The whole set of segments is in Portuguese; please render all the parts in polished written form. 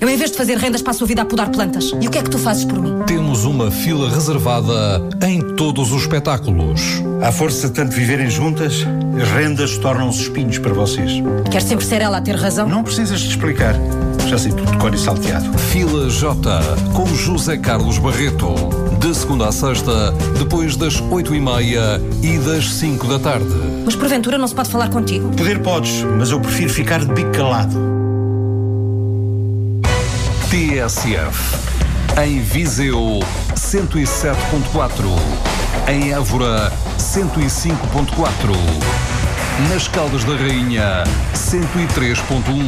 Eu, em vez de fazer rendas, passo a vida a podar plantas. E o que é que tu fazes por mim? Temos uma fila reservada em todos os espetáculos. À força de tanto viverem juntas, as rendas tornam-se espinhos para vocês. Quer sempre ser ela a ter razão? Não precisas de explicar. Já sei tudo de cor e salteado. Fila J, com José Carlos Barreto. De segunda a sexta, depois das 8h30 e das 5 da tarde. Mas porventura não se pode falar contigo? Poder podes, mas eu prefiro ficar de bico calado. TSF. Em Viseu, 107.4. Em Évora, 105.4. Nas Caldas da Rainha, 103.1.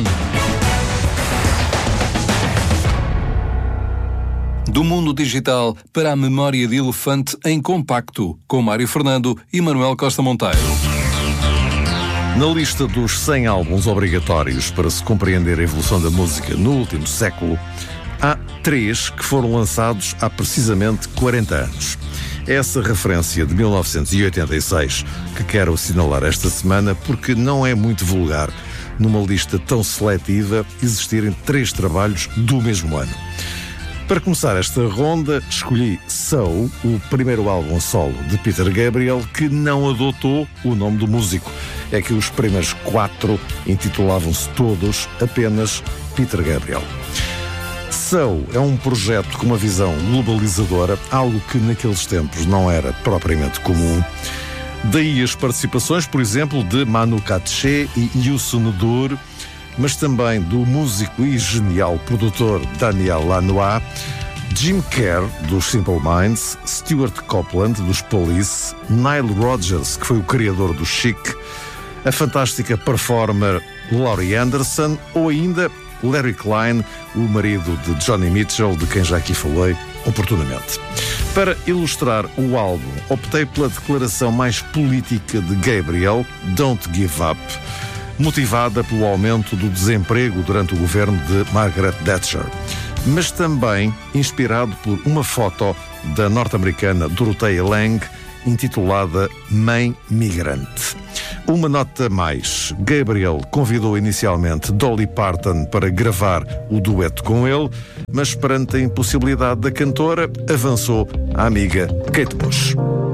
Do mundo digital para a memória de elefante em compacto, com Mário Fernando e Manuel Costa Monteiro. Na lista dos 100 álbuns obrigatórios para se compreender a evolução da música no último século, há 3 que foram lançados há precisamente 40 anos. É essa referência de 1986 que quero assinalar esta semana porque não é muito vulgar, numa lista tão seletiva, existirem 3 trabalhos do mesmo ano. Para começar esta ronda, escolhi So, o primeiro álbum solo de Peter Gabriel, que não adotou o nome do músico. É que os primeiros 4 intitulavam-se todos apenas Peter Gabriel. So é um projeto com uma visão globalizadora, algo que naqueles tempos não era propriamente comum. Daí as participações, por exemplo, de Manu Katché e Youssou N'Dour, mas também do músico e genial produtor Daniel Lanois, Jim Kerr, dos Simple Minds, Stuart Copeland, dos Police, Nile Rodgers, que foi o criador do Chic, a fantástica performer Laurie Anderson ou ainda Larry Klein, o marido de Johnny Mitchell, de quem já aqui falei oportunamente. Para ilustrar o álbum, optei pela declaração mais política de Gabriel, Don't Give Up, motivada pelo aumento do desemprego durante o governo de Margaret Thatcher, mas também inspirado por uma foto da norte-americana Dorothea Lange, intitulada Mãe Migrante. Uma nota mais, Gabriel convidou inicialmente Dolly Parton para gravar o dueto com ele, mas perante a impossibilidade da cantora, avançou a amiga Kate Bush.